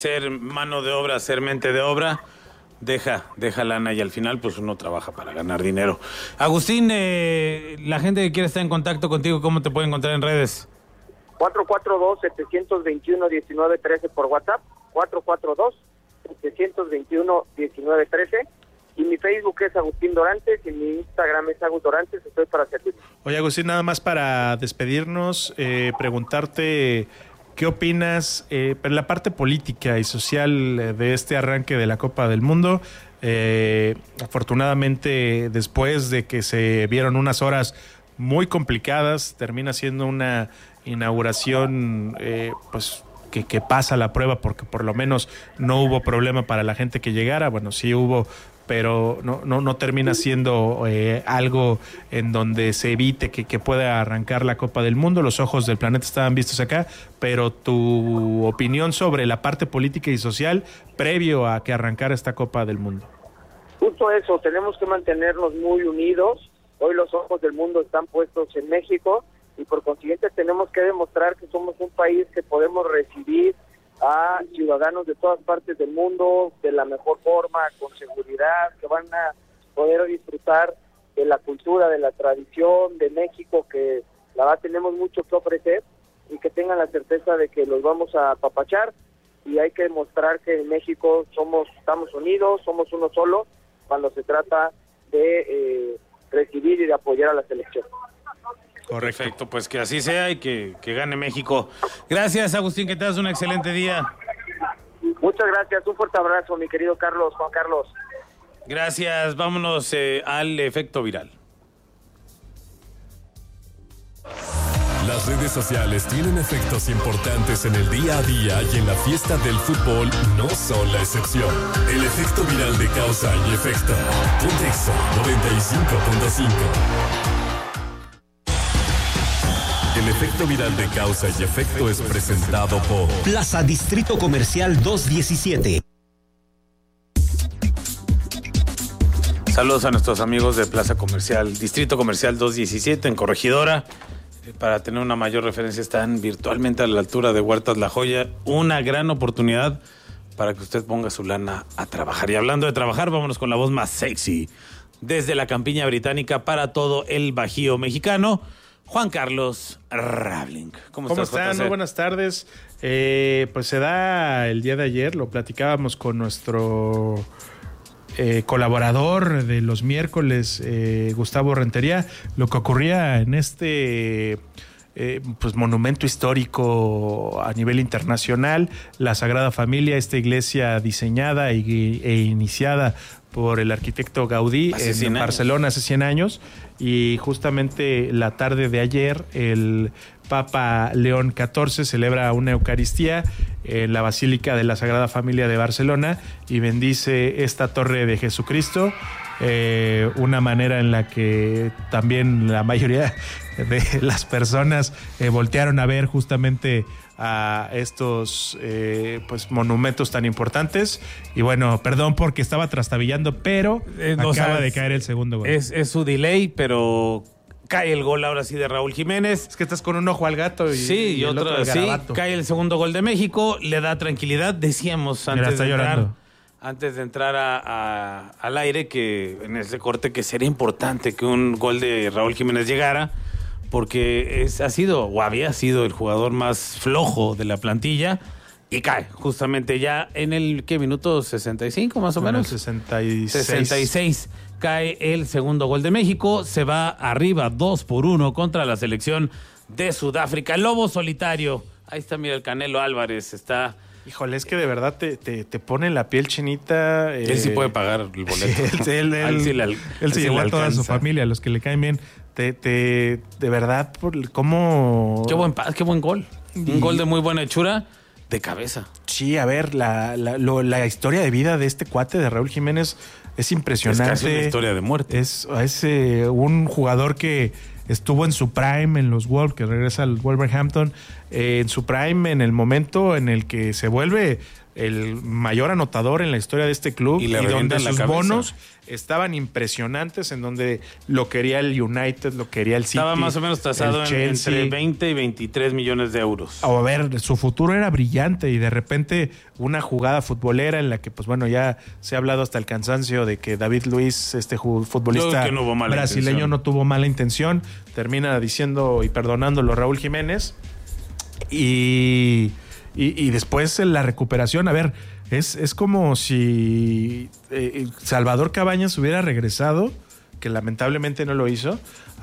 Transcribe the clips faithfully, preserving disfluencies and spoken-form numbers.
ser mano de obra, ser mente de obra, deja, deja lana y al final pues uno trabaja para ganar dinero. Agustín, eh, la gente que quiere estar en contacto contigo, ¿cómo te puede encontrar en redes? cuatro cuatro dos, siete dos uno, uno nueve uno tres por WhatsApp, cuatro cuatro dos, siete dos uno, uno nueve uno tres, y mi Facebook es Agustín Dorantes y mi Instagram es Agus Dorantes, estoy para servir. Oye, Agustín, nada más para despedirnos, eh, preguntarte qué opinas eh, en la parte política y social de este arranque de la Copa del Mundo. Eh, afortunadamente, después de que se vieron unas horas muy complicadas, termina siendo una inauguración eh, pues que, que pasa la prueba, porque por lo menos no hubo problema para la gente que llegara. Bueno, sí hubo, pero no, no, no termina siendo eh, algo en donde se evite que, que pueda arrancar la Copa del Mundo. Los ojos del planeta estaban vistos acá, pero tu opinión sobre la parte política y social previo a que arrancara esta Copa del Mundo. Justo eso, tenemos que mantenernos muy unidos. Hoy los ojos del mundo están puestos en México y por consiguiente tenemos que demostrar que somos un país que podemos recibir a ciudadanos de todas partes del mundo de la mejor forma, con seguridad, que van a poder disfrutar de la cultura, de la tradición de México, que la verdad tenemos mucho que ofrecer, y que tengan la certeza de que los vamos a apapachar, y hay que demostrar que en México somos, estamos unidos, somos uno solo, cuando se trata de eh, recibir y de apoyar a la selección. Correcto. Perfecto, pues que así sea y que, que gane México. Gracias, Agustín, que tengas un excelente día. Muchas gracias, un fuerte abrazo, mi querido Carlos, Juan Carlos. Gracias, vámonos eh, al efecto viral. Las redes sociales tienen efectos importantes en el día a día y en la fiesta del fútbol no son la excepción. El efecto viral de causa y efecto. Contexto noventa y cinco punto cinco. El efecto viral de causa y efecto es presentado por Plaza Distrito Comercial doscientos diecisiete. Saludos a nuestros amigos de Plaza Comercial, Distrito Comercial doscientos diecisiete en Corregidora. Para tener una mayor referencia, están virtualmente a la altura de Huertas La Joya. Una gran oportunidad para que usted ponga su lana a trabajar. Y hablando de trabajar, vámonos con la voz más sexy desde la campiña británica para todo el Bajío mexicano. Juan Carlos Rabling. ¿Cómo, ¿Cómo estás, están? J C? Muy buenas tardes. Eh, pues se da el día de ayer, lo platicábamos con nuestro eh, colaborador de los miércoles, eh, Gustavo Rentería, lo que ocurría en este eh, pues monumento histórico a nivel internacional, la Sagrada Familia, esta iglesia diseñada y, e iniciada por el arquitecto Gaudí en Barcelona hace cien años, y justamente la tarde de ayer el Papa León catorce celebra una Eucaristía en la Basílica de la Sagrada Familia de Barcelona y bendice esta torre de Jesucristo, eh, una manera en la que también la mayoría de las personas eh, voltearon a ver justamente a estos eh, pues monumentos tan importantes. Y bueno, perdón porque estaba trastabillando, pero eh, no acaba sabes, de caer el segundo gol. Es, es su delay, pero cae el gol ahora sí de Raúl Jiménez. Es que estás con un ojo al gato y, sí, y, y el otro, otro al sí, cae el segundo gol de México, le da tranquilidad. Decíamos antes Mira, está de entrar, llorando. antes de entrar a, a, al aire que en ese corte que sería importante que un gol de Raúl Jiménez llegara, porque es, ha sido o había sido el jugador más flojo de la plantilla, y cae justamente ya en el ¿qué minuto? sesenta y cinco más o menos. sesenta y seis. sesenta y seis. Cae el segundo gol de México, se va arriba dos por uno contra la selección de Sudáfrica. El lobo solitario. Ahí está, mira, el Canelo Álvarez está. Híjole, es que de verdad te, te, te pone la piel chinita. Eh, él sí puede pagar el boleto. Sí, él, él, él, sí le, él, él él se sí llevó a toda su familia, a los que le caen bien. Te, te, de verdad, ¿cómo? Qué buen, qué buen gol. Y... un gol de muy buena hechura de cabeza. Sí, a ver, la, la, lo, la historia de vida de este cuate de Raúl Jiménez es impresionante. Es casi una historia de muerte. Es, es eh, un jugador que estuvo en su prime en los Wolves, que regresa al Wolverhampton, eh, en su prime en el momento en el que se vuelve el mayor anotador en la historia de este club y, y le donde la sus cabeza. bonos estaban impresionantes, en donde lo quería el United, lo quería el City. Estaba más o menos tasado en, entre veinte y veintitrés millones de euros. A ver, su futuro era brillante y de repente una jugada futbolera en la que, pues bueno, ya se ha hablado hasta el cansancio de que David Luiz, este futbolista que no hubo mala brasileño, intención. no tuvo mala intención. Termina diciendo y perdonándolo Raúl Jiménez. Y, y, y después la recuperación, a ver, es, es como si eh, Salvador Cabañas hubiera regresado, que lamentablemente no lo hizo,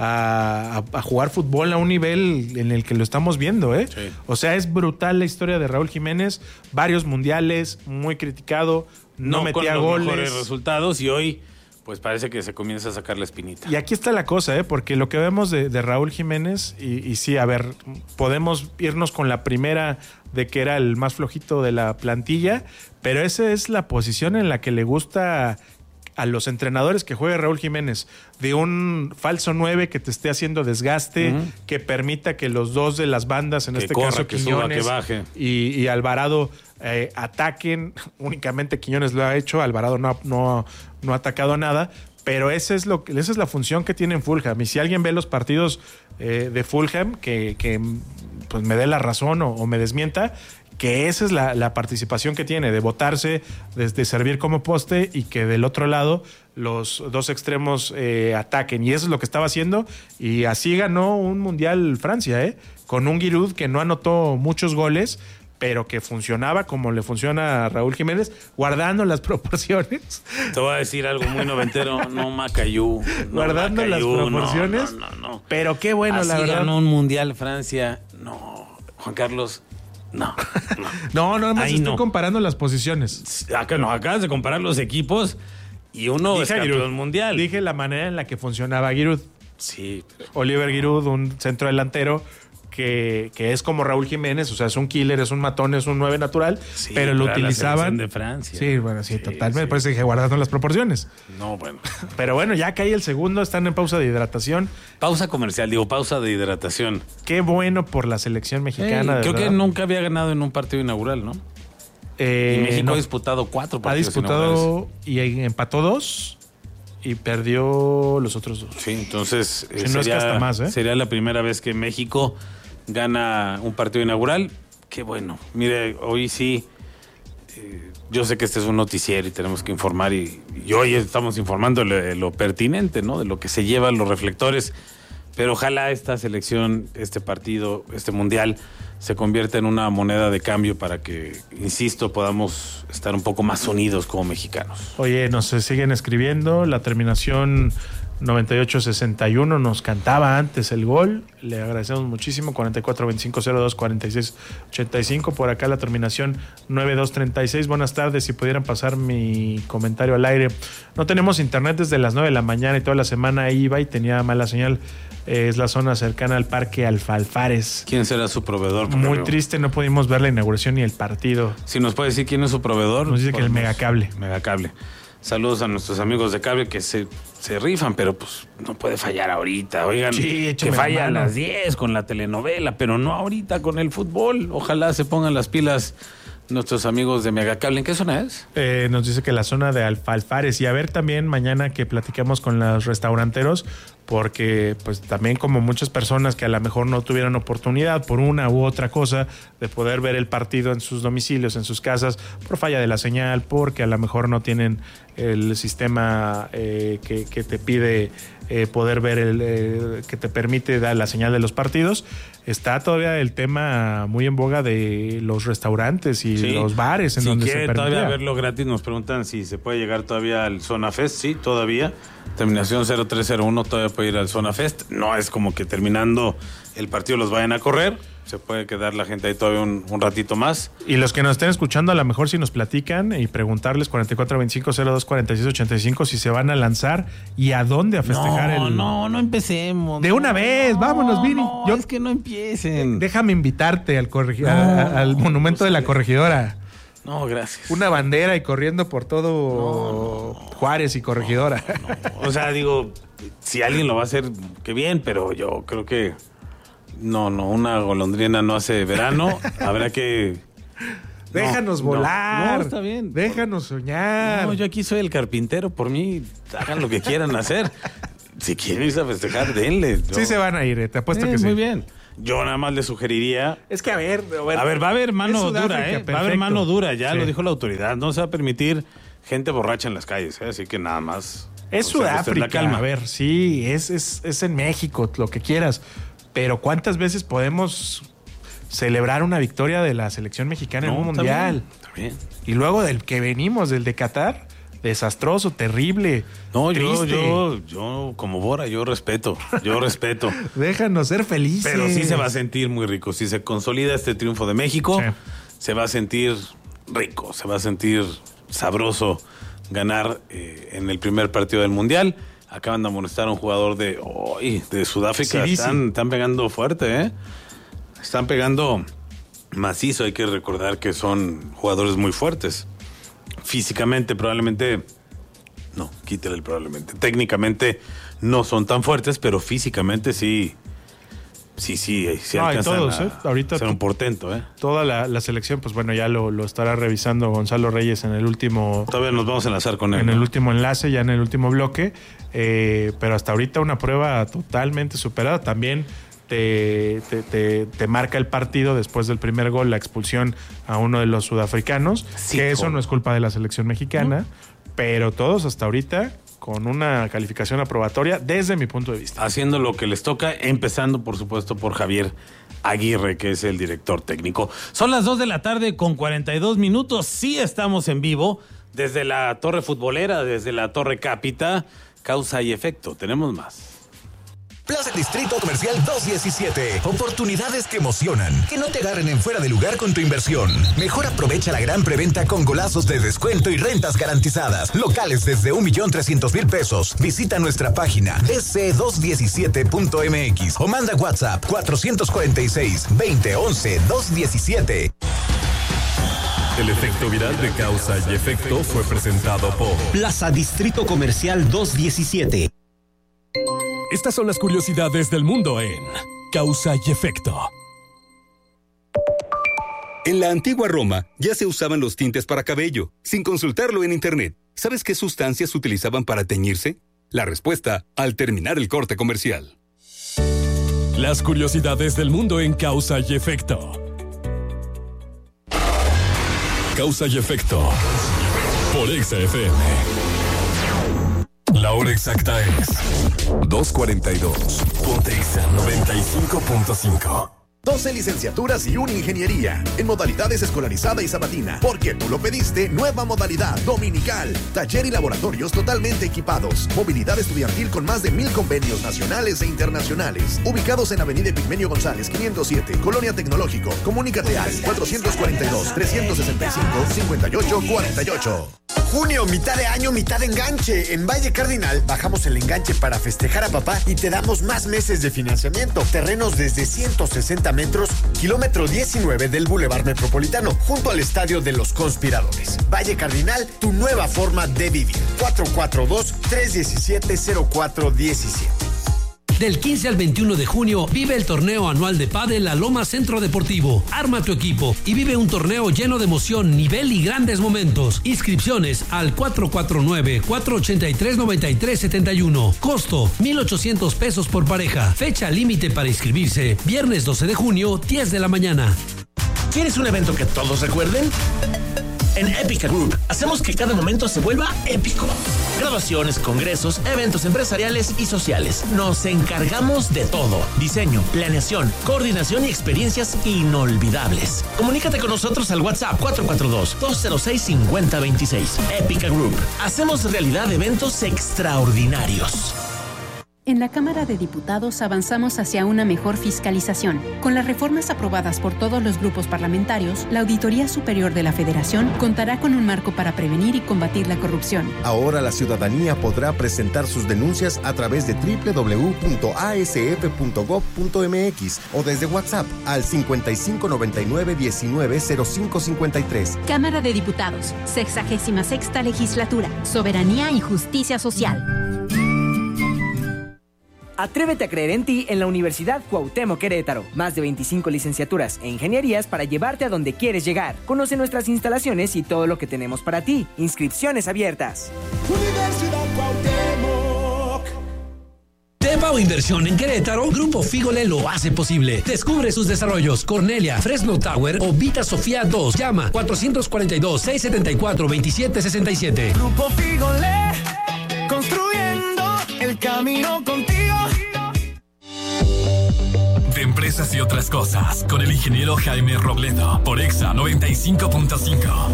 a, a, a jugar fútbol a un nivel en el que lo estamos viendo, ¿eh? Sí. O sea, es brutal la historia de Raúl Jiménez, varios mundiales, muy criticado, no, No metía con los goles. mejores resultados y hoy pues parece que se comienza a sacar la espinita. Y aquí está la cosa, ¿eh? Porque lo que vemos de, de Raúl Jiménez, y, y sí, a ver, podemos irnos con la primera de que era el más flojito de la plantilla, pero esa es la posición en la que le gusta a los entrenadores que juegue Raúl Jiménez, de un falso nueve que te esté haciendo desgaste, uh-huh. que permita que los dos de las bandas, en que este corra, caso que Quiñones suba, que baje. Y, y Alvarado, eh, ataquen. Únicamente Quiñones lo ha hecho, Alvarado no, no, no ha atacado nada, pero ese es lo, esa es la función que tiene en Fulham. Y si alguien ve los partidos eh, de Fulham, que, que pues me dé la razón o, o me desmienta, que esa es la, la participación que tiene, de botarse, de, de servir como poste y que del otro lado los dos extremos eh, ataquen. Y eso es lo que estaba haciendo y así ganó un Mundial Francia, ¿eh? Con un Giroud que no anotó muchos goles, pero que funcionaba como le funciona a Raúl Jiménez, guardando las proporciones. Te voy a decir algo muy noventero, no Macayú. No guardando Macayú, las proporciones, no, no, no, no. Pero qué bueno, así la verdad. ganó un Mundial Francia, no, Juan Carlos... No, no, no, no, más Ahí estoy no. comparando las posiciones. Acá no, acabas de comparar los equipos y uno Dije es campeón Giroud. mundial. Dije la manera en la que funcionaba Giroud. Sí. Oliver Giroud, un centro delantero que, que es como Raúl Jiménez, o sea, es un killer, es un matón, es un nueve natural, Sí, pero lo para la utilizaban. selección de Francia. Sí, bueno, sí, Sí, totalmente. sí. Por eso dije guardando las proporciones. No, bueno. Pero bueno, ya cae el segundo, están en pausa de hidratación. Pausa comercial, digo, pausa de hidratación. Qué bueno por la selección mexicana. Eh, de creo verdad. que nunca había ganado en un partido inaugural, ¿no? Eh, y México no, ha disputado cuatro ha partidos disputado y empató dos y perdió los otros dos. Sí, entonces eh, Sí, no es que sería, hasta más, ¿eh? sería la primera vez que México gana un partido inaugural. Qué bueno. Mire, hoy sí, eh, yo sé que este es un noticiero y tenemos que informar y, y hoy estamos informando lo, lo pertinente, ¿no? De lo que se llevan los reflectores. Pero ojalá esta selección, este partido, este mundial, se convierta en una moneda de cambio para que, insisto, podamos estar un poco más unidos como mexicanos. Oye, nos siguen escribiendo, la terminación noventa y ocho sesenta y uno nos cantaba antes el gol, le agradecemos muchísimo, cuarenta y cuatro veinticinco cero dos cuarenta y seis ochenta y cinco, por acá la terminación noventa y dos treinta y seis, buenas tardes, si pudieran pasar mi comentario al aire. No tenemos internet desde las nueve de la mañana y toda la semana iba y tenía mala señal, es la zona cercana al Parque Alfalfares. ¿Quién será su proveedor? Muy Porque triste, no pudimos ver la inauguración ni el partido. Si nos puede decir quién es su proveedor. Nos dice que el podemos- Megacable. Megacable. Saludos a nuestros amigos de cable que se, se rifan, pero pues no puede fallar ahorita. Oigan, Sí, échame que la falla a mano. las diez con la telenovela, pero no ahorita con el fútbol. Ojalá se pongan las pilas nuestros amigos de Megacable. ¿En qué zona es? Eh, nos dice que la zona de Alfalfares, y a ver también mañana que platiquemos con los restauranteros, porque pues también como muchas personas que a lo mejor no tuvieron oportunidad por una u otra cosa de poder ver el partido en sus domicilios, en sus casas, por falla de la señal, porque a lo mejor no tienen el sistema eh, que, que te pide eh, poder ver, el eh, que te permite dar la señal de los partidos. Está todavía el tema muy en boga de los restaurantes y Sí. los bares en si donde quiere se permitía. todavía verlo gratis, nos preguntan si se puede llegar todavía al Zona Fest. Sí, todavía. Terminación cero tres cero uno, todavía puede ir al Zona Fest. No es como que terminando el partido los vayan a correr. Se puede quedar la gente ahí todavía un, un ratito más. Y los que nos estén escuchando, a lo mejor si nos platican y preguntarles cuarenta y cuatro veinticinco cero dos cuarenta y seis ochenta y cinco si se van a lanzar y a dónde a festejar no, el... no, no empecemos. De no, una vez, no, vámonos, Vini. No, Yo- es que no empiecen. Déjame invitarte al, corregi- No, a- al monumento de la pues, corregidora. No, gracias. Una bandera y corriendo por todo Juárez y corregidora. O sea, digo, si alguien lo va a hacer, qué bien, pero yo creo que no, no, una golondrina no hace verano. Habrá que Déjanos no, volar. No, está bien. Déjanos soñar. No, yo aquí soy el carpintero. Por mí, hagan lo que quieran hacer. Si quieren irse a festejar, denle. Yo... Sí se van a ir, eh, te apuesto eh, que sí. Muy bien. Yo nada más le sugeriría... Es que a ver... A ver, a ver va a haber mano dura, ¿eh? Perfecto. Va a haber mano dura, ya sí. Lo dijo la autoridad. No se va a permitir gente borracha en las calles, ¿eh? Así que nada más... Es o sea, Sudáfrica, calma. A ver, sí, es, es, es en México, lo que quieras. Pero ¿cuántas veces podemos celebrar una victoria de la selección mexicana no, en un está mundial? Bien, está bien. Y luego del que venimos, del de Qatar... Desastroso, terrible. No, yo, yo, yo, como Bora, yo respeto, yo respeto. Déjanos ser felices. Pero sí se va a sentir muy rico. Si se consolida este triunfo de México, sí. Se va a sentir rico, se va a sentir sabroso ganar eh, en el primer partido del Mundial. Acaban de amonestar a un jugador de, oh, de Sudáfrica. Sí, están, sí. están pegando fuerte, ¿eh? Están pegando macizo. Hay que recordar que son jugadores muy fuertes. Físicamente probablemente, no, quítale el probablemente. Técnicamente no son tan fuertes, pero físicamente sí, sí, sí, sí no, alcanzan todos, a ¿eh? Ahorita ser un portento, ¿eh? Toda la, la selección, pues bueno, ya lo, lo estará revisando Gonzalo Reyes en el último... Todavía nos vamos a enlazar con él. En ¿no? el último enlace, ya en el último bloque, eh, pero hasta ahorita una prueba totalmente superada. También... Te, te, te, te marca el partido después del primer gol, la expulsión a uno de los sudafricanos, sí, que eso no es culpa de la selección mexicana, ¿no? Pero todos hasta ahorita con una calificación aprobatoria desde mi punto de vista. Haciendo lo que les toca, empezando por supuesto por Javier Aguirre, que es el director técnico. Son las dos de la tarde con cuarenta y dos minutos, sí estamos en vivo desde la Torre Futbolera, desde la Torre Cápita, Causa y Efecto. Tenemos más. Plaza Distrito Comercial doscientos diecisiete. Oportunidades que emocionan. Que no te agarren en fuera de lugar con tu inversión. Mejor aprovecha la gran preventa con golazos de descuento y rentas garantizadas. Locales desde un millón trescientos mil pesos. Visita nuestra página d c dos diecisiete punto m x o manda WhatsApp cuatrocientos cuarenta y seis, veinte once, doscientos diecisiete. El efecto viral de Causa y Efecto fue presentado por Plaza Distrito Comercial doscientos diecisiete. Estas son las curiosidades del mundo en Causa y Efecto. En la antigua Roma ya se usaban los tintes para cabello, sin consultarlo en internet. ¿Sabes qué sustancias utilizaban para teñirse? La respuesta al terminar el corte comercial. Las curiosidades del mundo en Causa y Efecto. Causa y Efecto por Exa F M. La hora exacta es dos cuarenta y dos. Ponte Exa noventa y cinco punto cinco. doce licenciaturas y una ingeniería en modalidades escolarizada y sabatina. Porque tú lo pediste, nueva modalidad dominical. Taller y laboratorios totalmente equipados. Movilidad estudiantil con más de mil convenios nacionales e internacionales. Ubicados en Avenida Epigmenio González, quinientos siete, Colonia Tecnológico. Comunícate al cuatrocientos cuarenta y dos, trescientos sesenta y cinco, cincuenta y ocho cuarenta y ocho. Junio, mitad de año, mitad de enganche. En Valle Cardinal bajamos el enganche para festejar a papá y te damos más meses de financiamiento. Terrenos desde ciento sesenta metros, kilómetro diecinueve del Boulevard Metropolitano, junto al Estadio de los Conspiradores. Valle Cardinal, tu nueva forma de vivir. cuatro cuatro dos, tres uno siete, cero cuatro uno siete. Del quince al veintiuno de junio, vive el torneo anual de pádel La Loma Centro Deportivo. Arma tu equipo y vive un torneo lleno de emoción, nivel y grandes momentos. Inscripciones al cuatro cuatro nueve, cuatro ocho tres, nueve tres siete uno. Costo, mil ochocientos pesos por pareja. Fecha límite para inscribirse, viernes doce de junio, diez de la mañana. ¿Quieres un evento que todos recuerden? En Épica Group hacemos que cada momento se vuelva épico. Graduaciones, congresos, eventos empresariales y sociales. Nos encargamos de todo. Diseño, planeación, coordinación y experiencias inolvidables. Comunícate con nosotros al WhatsApp cuatro cuatro dos, dos cero seis, cinco cero dos seis. Épica Group. Hacemos realidad eventos extraordinarios. En la Cámara de Diputados avanzamos hacia una mejor fiscalización. Con las reformas aprobadas por todos los grupos parlamentarios, la Auditoría Superior de la Federación contará con un marco para prevenir y combatir la corrupción. Ahora la ciudadanía podrá presentar sus denuncias a través de doble u doble u doble u punto a s f punto gob punto m x o desde WhatsApp al cincuenta y cinco noventa y nueve diecinueve cero cinco cincuenta y tres. Cámara de Diputados, sexagésima sexta legislatura, soberanía y justicia social. Atrévete a creer en ti en la Universidad Cuauhtémoc Querétaro. Más de veinticinco licenciaturas e ingenierías para llevarte a donde quieres llegar. Conoce nuestras instalaciones y todo lo que tenemos para ti. Inscripciones abiertas. Universidad Cuauhtémoc. Tepao Inversión en Querétaro, Grupo Fígole lo hace posible. Descubre sus desarrollos: Cornelia, Fresno Tower o Vita Sofía dos. Llama cuatro cuatro dos, seis siete cuatro, dos siete seis siete. Grupo Fígole, construyendo el camino contigo. De empresas y otras cosas, con el ingeniero Jaime Robledo, por Exa noventa y cinco punto cinco.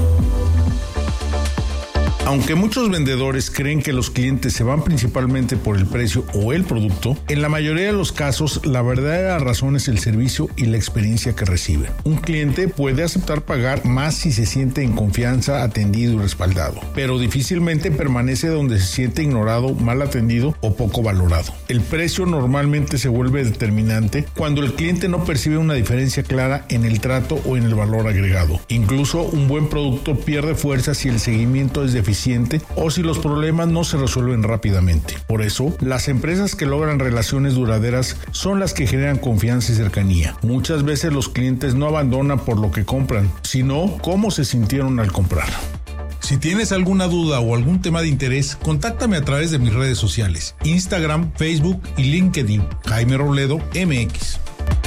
Aunque muchos vendedores creen que los clientes se van principalmente por el precio o el producto, en la mayoría de los casos la verdadera razón es el servicio y la experiencia que reciben. Un cliente puede aceptar pagar más si se siente en confianza, atendido y respaldado, pero difícilmente permanece donde se siente ignorado, mal atendido o poco valorado. El precio normalmente se vuelve determinante cuando el cliente no percibe una diferencia clara en el trato o en el valor agregado. Incluso un buen producto pierde fuerza si el seguimiento es deficiente o si los problemas no se resuelven rápidamente. Por eso, las empresas que logran relaciones duraderas son las que generan confianza y cercanía. Muchas veces los clientes no abandonan por lo que compran, sino cómo se sintieron al comprar. Si tienes alguna duda o algún tema de interés, contáctame a través de mis redes sociales, Instagram, Facebook y LinkedIn, Jaime Robledo M X.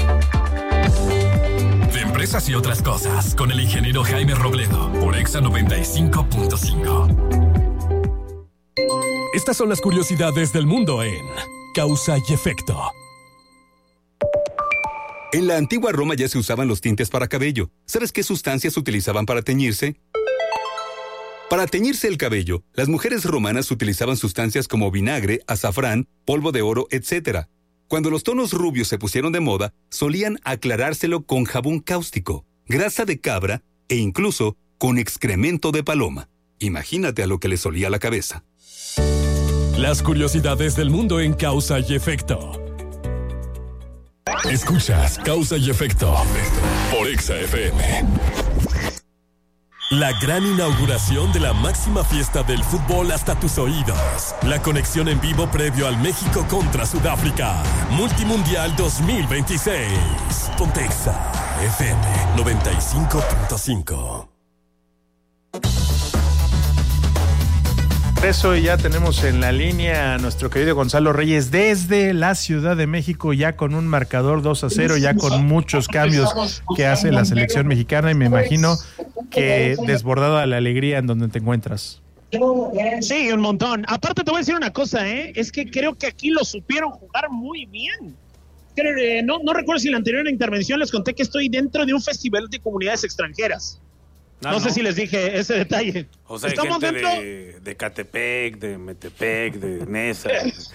De empresas y otras cosas, con el ingeniero Jaime Robledo, por Exa noventa y cinco punto cinco. Estas son las curiosidades del mundo en Causa y Efecto. En la antigua Roma ya se usaban los tintes para cabello. ¿Sabes qué sustancias utilizaban para teñirse? Para teñirse el cabello, las mujeres romanas utilizaban sustancias como vinagre, azafrán, polvo de oro, etcétera. Cuando los tonos rubios se pusieron de moda, solían aclarárselo con jabón cáustico, grasa de cabra e incluso con excremento de paloma. Imagínate a lo que les olía la cabeza. Las curiosidades del mundo en Causa y Efecto. Escuchas Causa y Efecto por Exa F M. La gran inauguración de la máxima fiesta del fútbol hasta tus oídos. La conexión en vivo previo al México contra Sudáfrica. Multimundial dos mil veintiséis. Ponte Exa F M noventa y cinco punto cinco. Eso, y ya tenemos en la línea a nuestro querido Gonzalo Reyes desde la Ciudad de México, ya con un marcador dos a cero, ya con muchos cambios que hace la selección mexicana, y me imagino que desbordado de la alegría en donde te encuentras. Sí, un montón. Aparte te voy a decir una cosa, ¿eh? Es que creo que aquí lo supieron jugar muy bien. No, no recuerdo si en la anterior intervención les conté que estoy dentro de un festival de comunidades extranjeras. Ah, no, no sé si les dije ese detalle. O sea, estamos hay gente dentro de, de Catepec, de Metepec, de Nesa.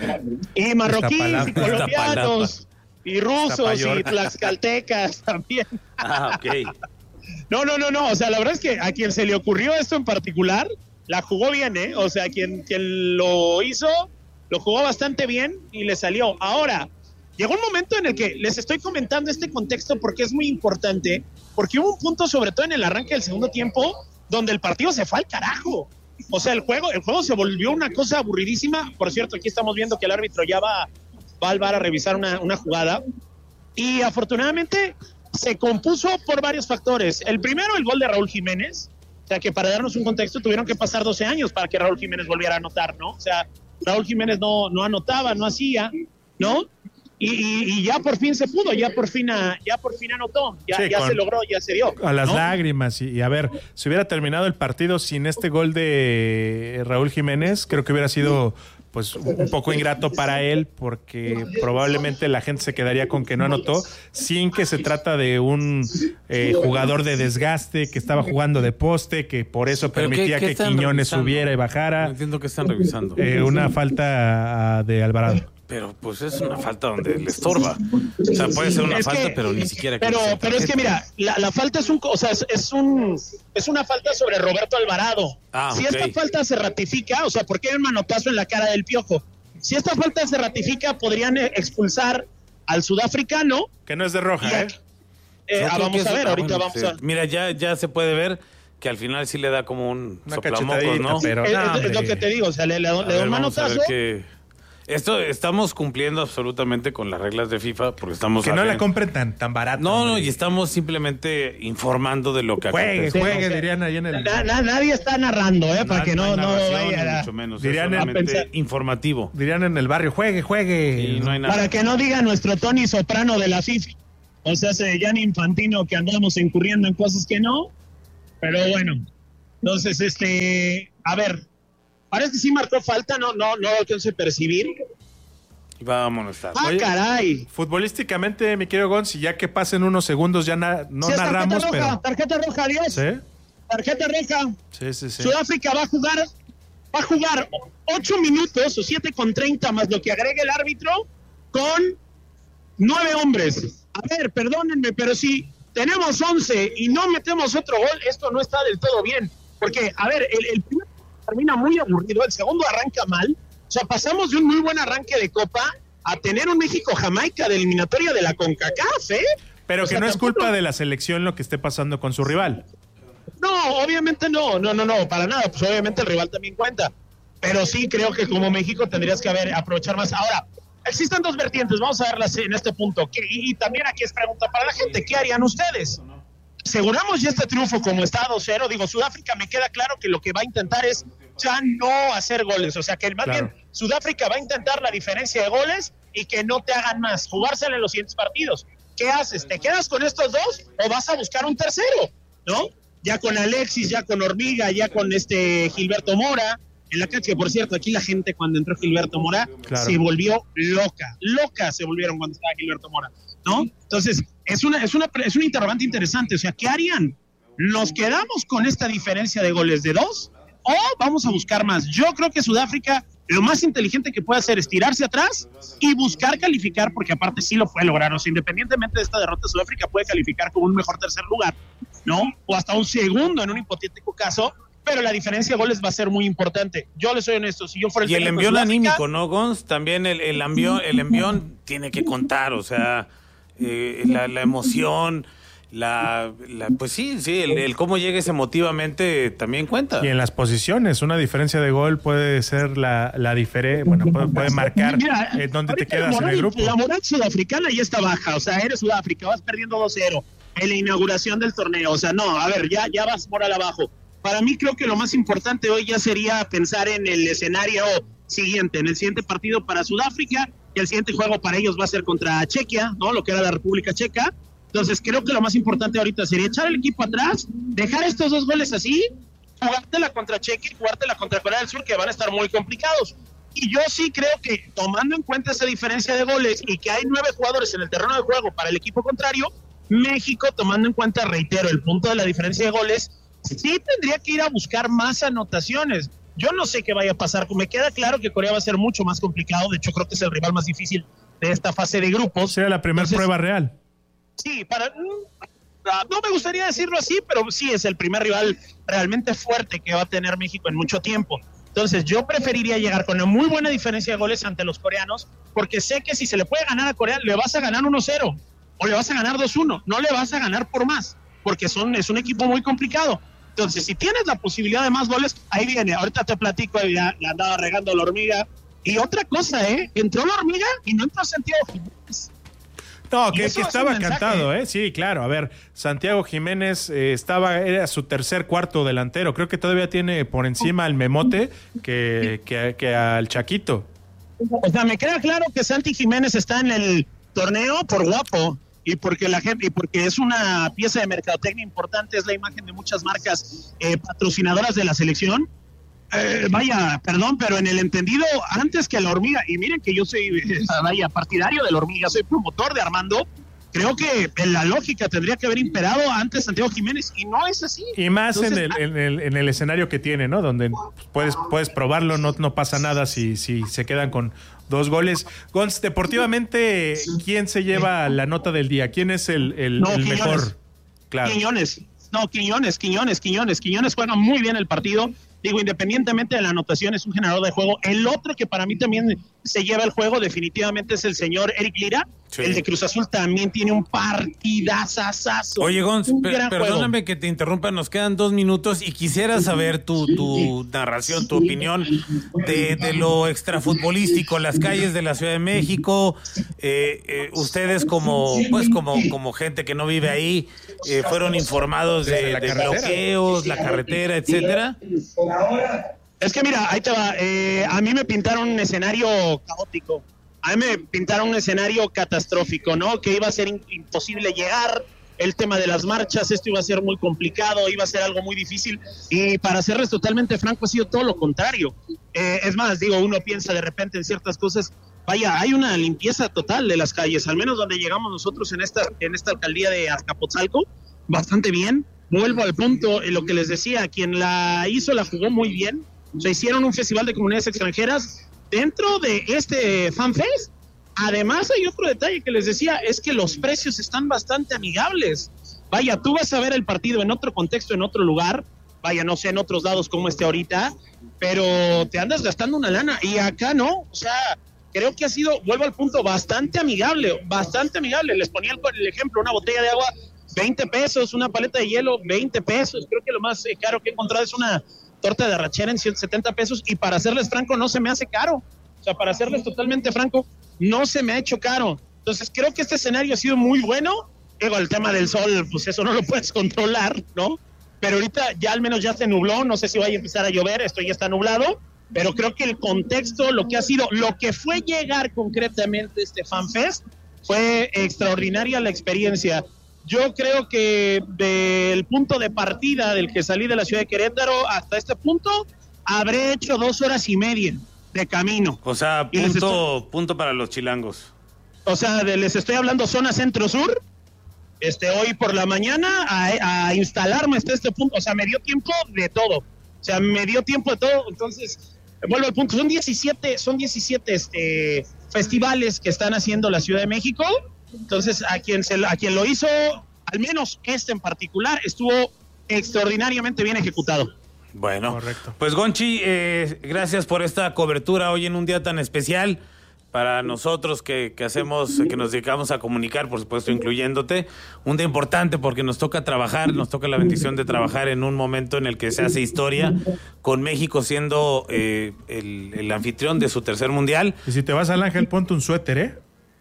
Y marroquíes, y colombianos, y rusos, y tlaxcaltecas también. Ah, ok. No, no, no, no. O sea, la verdad es que a quien se le ocurrió esto en particular, la jugó bien, ¿eh? O sea, quien, quien lo hizo, lo jugó bastante bien y le salió. Ahora, llegó un momento en el que les estoy comentando este contexto porque es muy importante, porque hubo un punto, sobre todo en el arranque del segundo tiempo, donde el partido se fue al carajo. O sea, el juego, el juego se volvió una cosa aburridísima. Por cierto, aquí estamos viendo que el árbitro ya va, va al V A R a revisar una, una jugada. Y afortunadamente se compuso por varios factores. El primero, el gol de Raúl Jiménez. O sea, que para darnos un contexto tuvieron que pasar doce años para que Raúl Jiménez volviera a anotar, ¿no? O sea, Raúl Jiménez no, no anotaba, no hacía, ¿no? Y, y, y ya por fin se pudo, ya por fin, a, ya por fin anotó, ya, sí, ya con, se logró, ya se dio. A las ¿no? lágrimas, y, y a ver, si hubiera terminado el partido sin este gol de Raúl Jiménez, creo que hubiera sido pues un poco ingrato para él, porque probablemente la gente se quedaría con que no anotó, sin que se trata de un eh, jugador de desgaste, que estaba jugando de poste, que por eso permitía ¿qué, qué que Quiñones revisando? subiera y bajara. No entiendo qué están revisando. Eh, una falta de Alvarado. Pero pues es una falta donde le estorba. O sea, puede ser una es falta, que, pero ni siquiera. Pero, pero es que mira, la, la falta es un, o sea, es, es un, es una falta sobre Roberto Alvarado. Ah, si okay. esta falta se ratifica, o sea, ¿por qué hay un manotazo en la cara del Piojo? Si esta falta se ratifica, podrían expulsar al sudafricano. Que no es de roja, ¿eh? eh ah, vamos a ver, ah, ahorita bueno, vamos sí. a. Mira, ya, ya se puede ver que al final sí le da como un una soplamocos, ¿no? Pero es, no, es, es lo que te digo, o sea, le, le, le da un manotazo. Que... Esto estamos cumpliendo absolutamente con las reglas de FIFA porque estamos... Que no la compren tan, tan barata. No, no, y estamos simplemente informando de lo que Juegue, acontece. juegue, dirían ahí en el... Na- na- nadie está narrando, ¿eh? Para Na- que no, hay no narración, vaya ni a- mucho menos. Dirían es en- solamente pensar- informativo. Dirían en el barrio, juegue, juegue. Y no hay nada. Para que no diga nuestro Tony Soprano de la FIFA. O sea, ese Gianni Infantino que andamos incurriendo en cosas que no. Pero bueno. Entonces, este... A ver. Parece que sí marcó falta, no, no, no alcancé a percibir. Va a amonestar. ¡Ah, Oye, caray! Futbolísticamente, mi querido Gonz, y ya que pasen unos segundos, ya na- no Sí, es narramos, tarjeta roja, pero... tarjeta roja, adiós. ¿Sí? Tarjeta roja. Sí, sí, sí. Sudáfrica va a jugar, va a jugar ocho minutos o siete con treinta más lo que agrega el árbitro con nueve hombres. A ver, perdónenme, pero si tenemos once y no metemos otro gol, esto no está del todo bien. Porque, a ver, el, el primero termina muy aburrido, el segundo arranca mal. O sea, pasamos de un muy buen arranque de Copa a tener un México-Jamaica de eliminatoria de la CONCACAF, ¿eh? Pero O que sea, no es tampoco- culpa de la selección lo que esté pasando con su rival. No, obviamente no, no, no, no, para nada, pues obviamente el rival también cuenta, pero sí creo que como México tendrías que haber, aprovechar más. Ahora, existen dos vertientes, vamos a verlas en este punto, que, y, y también aquí es pregunta para la gente, ¿qué harían ustedes? ¿Aseguramos ya este triunfo como está dos cero? Digo, Sudáfrica me queda claro que lo que va a intentar es ya no hacer goles, o sea que más Claro. bien Sudáfrica va a intentar la diferencia de goles y que no te hagan más, jugársela en los siguientes partidos. ¿Qué haces? ¿Te quedas con estos dos o vas a buscar un tercero? ¿No? Ya con Alexis, ya con Hormiga, ya con este Gilberto Mora, en la cancha, que por cierto, aquí la gente cuando entró Gilberto Mora Claro. se volvió loca, loca se volvieron cuando estaba Gilberto Mora, ¿no? Entonces, es una, es una, es un interrogante interesante, o sea, ¿qué harían? ¿Nos quedamos con esta diferencia de goles de dos o vamos a buscar más? Yo creo que Sudáfrica lo más inteligente que puede hacer es tirarse atrás y buscar calificar, porque aparte sí lo puede lograr, o sea, independientemente de esta derrota, Sudáfrica puede calificar como un mejor tercer lugar, ¿no? O hasta un segundo en un hipotético caso, pero la diferencia de goles va a ser muy importante. Yo les soy honesto, si yo fuera el Y el técnico de envión Sudáfrica, anímico, ¿no, Gonz? También el, el, envión, el envión tiene que contar, o sea, eh, la, la emoción, la, la pues sí, sí, el, el cómo llegues emotivamente también cuenta. Y en las posiciones, una diferencia de gol puede ser la, la diferencia, bueno, puede, puede marcar Mira, eh, dónde te ahorita la quedas en moral- el grupo. La moral sudafricana ya está baja, o sea, eres Sudáfrica, vas perdiendo dos cero en la inauguración del torneo, o sea, no, a ver, ya, ya vas moral abajo. Para mí creo que lo más importante hoy ya sería pensar en el escenario siguiente, en el siguiente partido para Sudáfrica, y el siguiente juego para ellos va a ser contra Chequia, ¿no? Lo que era la República Checa. Entonces creo que lo más importante ahorita sería echar el equipo atrás, dejar estos dos goles así, jugártela contra Chequia y jugártela contra Corea del Sur, que van a estar muy complicados. Y yo sí creo que, tomando en cuenta esa diferencia de goles y que hay nueve jugadores en el terreno de juego para el equipo contrario, México, tomando en cuenta, reitero, el punto de la diferencia de goles, sí tendría que ir a buscar más anotaciones. Yo no sé qué vaya a pasar. Me queda claro que Corea va a ser mucho más complicado. De hecho, creo que es el rival más difícil de esta fase de grupos. Sería la primera Entonces, prueba real. Sí, para no me gustaría decirlo así, pero sí es el primer rival realmente fuerte que va a tener México en mucho tiempo. Entonces yo preferiría llegar con una muy buena diferencia de goles ante los coreanos, porque sé que si se le puede ganar a Corea, le vas a ganar uno cero o le vas a ganar dos uno, no le vas a ganar por más, porque son, es un equipo muy complicado. Entonces, si tienes la posibilidad de más goles, ahí viene. Ahorita te platico, ya le andaba regando la hormiga. Y otra cosa, ¿eh? Entró la hormiga y no entró Santiago Jiménez. No, Y que, eso que es estaba un mensaje. cantado, ¿eh? Sí, claro. A ver, Santiago Jiménez eh, estaba, era su tercer cuarto delantero. Creo que todavía tiene por encima al Memote que, que, que al Chaquito. O sea, me queda claro que Santi Jiménez está en el torneo por guapo y porque la gente y porque es una pieza de mercadotecnia importante, es la imagen de muchas marcas eh, patrocinadoras de la selección. Eh, vaya, perdón, pero en el entendido antes que la hormiga, y miren que yo soy eh, vaya partidario de la hormiga, soy promotor de Armando, creo que en la lógica tendría que haber imperado antes Santiago Jiménez y no es así. Y más Entonces, en, el, en, el, en el escenario que tiene, ¿no? Donde puedes, puedes probarlo, no, no pasa nada si, si se quedan con dos goles. Gonz, deportivamente, ¿quién se lleva la nota del día? ¿Quién es el, el, No, el Quiñones. mejor? Claro. Quiñones, no, Quiñones, Quiñones, Quiñones, Quiñones juega muy bien el partido. Digo, independientemente de la anotación, es un generador de juego. El otro que para mí también se lleva el juego definitivamente es el señor Eric Lira. Sí. El de Cruz Azul también tiene un partidazazazo. Oye, Gonz, per perdóname juego. que te interrumpa, nos quedan dos minutos y quisiera saber tu, tu narración, tu opinión de, de lo extrafutbolístico, las calles de la Ciudad de México. Eh, eh, ustedes como pues como, como gente que no vive ahí, eh, fueron informados de, de bloqueos, la carretera, etcétera. Es que mira, ahí te va, eh, a mí me pintaron un escenario caótico. A mí me pintaron un escenario catastrófico, ¿no? Que iba a ser in- imposible llegar, el tema de las marchas, esto iba a ser muy complicado, iba a ser algo muy difícil, y para serles totalmente franco, ha sido todo lo contrario. Eh, es más, digo, uno piensa de repente en ciertas cosas, vaya, hay una limpieza total de las calles, al menos donde llegamos nosotros en esta, en esta alcaldía de Azcapotzalco, bastante bien. Vuelvo al punto, en lo que les decía, quien la hizo la jugó muy bien, o sea, hicieron un festival de comunidades extranjeras dentro de este FanFest. Además hay otro detalle que les decía, es que los precios están bastante amigables. Vaya, tú vas a ver el partido en otro contexto, en otro lugar, vaya, no sé, en otros lados como este ahorita, pero te andas gastando una lana, y acá no, o sea, creo que ha sido, vuelvo al punto, bastante amigable, bastante amigable. Les ponía el, el ejemplo, una botella de agua, veinte pesos, una paleta de hielo, veinte pesos, creo que lo más caro que he encontrado es una torta de arrachera en ciento setenta pesos, y para serles franco no se me hace caro, o sea, para serles totalmente franco no se me ha hecho caro. Entonces creo que este escenario ha sido muy bueno. Digo, el tema del sol, pues eso no lo puedes controlar, ¿no? Pero ahorita ya al menos ya se nubló, no sé si vaya a empezar a llover, esto ya está nublado, pero creo que el contexto, lo que ha sido, lo que fue llegar concretamente a este FanFest, fue extraordinaria la experiencia. Yo creo que del punto de partida del que salí de la ciudad de Querétaro hasta este punto, habré hecho dos horas y media de camino. O sea, punto, estoy, punto para los chilangos. O sea, de, les estoy hablando zona centro-sur, este, hoy por la mañana a, a instalarme hasta este punto. O sea, me dio tiempo de todo. O sea, me dio tiempo de todo. Entonces, vuelvo al punto. Son diecisiete, son diecisiete este, festivales que están haciendo la Ciudad de México. Entonces, a quien, se, a quien lo hizo, al menos este en particular, estuvo extraordinariamente bien ejecutado. Bueno, correcto. Pues Gonchi, eh, gracias por esta cobertura hoy en un día tan especial para nosotros que, que hacemos, que nos dedicamos a comunicar, por supuesto, incluyéndote. Un día importante porque nos toca trabajar, nos toca la bendición de trabajar en un momento en el que se hace historia, con México siendo eh, el, el anfitrión de su tercer mundial. Y si te vas al Ángel, ponte un suéter, ¿eh?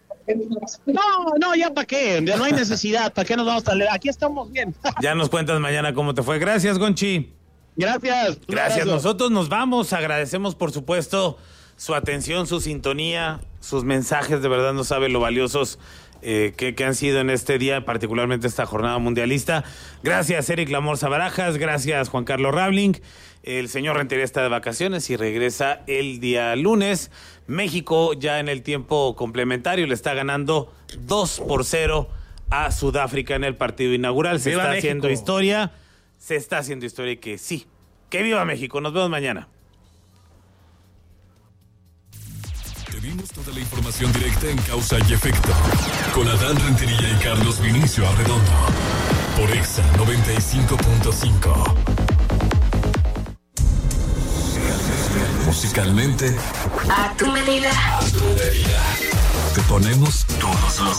No, no, ya para qué, ya no hay necesidad, ¿para qué nos vamos a leer? Aquí estamos bien. Ya nos cuentas mañana cómo te fue. Gracias, Gonchi. Gracias. Gracias. Nosotros nos vamos. Agradecemos, por supuesto, su atención, su sintonía, sus mensajes. De verdad no sabe lo valiosos eh, que, que han sido en este día, particularmente esta jornada mundialista. Gracias, Eric Lamorza Barajas. Gracias, Juan Carlos Rabling. El señor Rentería está de vacaciones y regresa el día lunes. México ya en el tiempo complementario le está ganando dos por cero a Sudáfrica en el partido inaugural. Se ¡Viva está México! haciendo historia. Se está haciendo historia y que sí. ¡Que viva México! Nos vemos mañana. Te dimos toda la información directa en Causa y Efecto. Con Adán Rentería y Carlos Vinicio Arredondo. Por Exa noventa y cinco punto cinco. Musicalmente. A tu medida. A tu medida. Te ponemos todos los